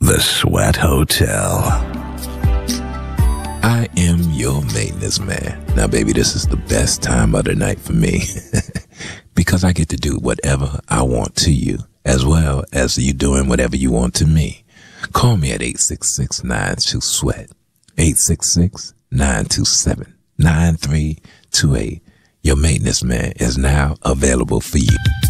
The Sweat Hotel. I am your maintenance man. Now, baby, this is the best time of the night for me because I get to do whatever I want to you, as well as you doing whatever you want to me. Call me at 866-92-SWEAT, 866-927-9328. Your maintenance man is now available for you.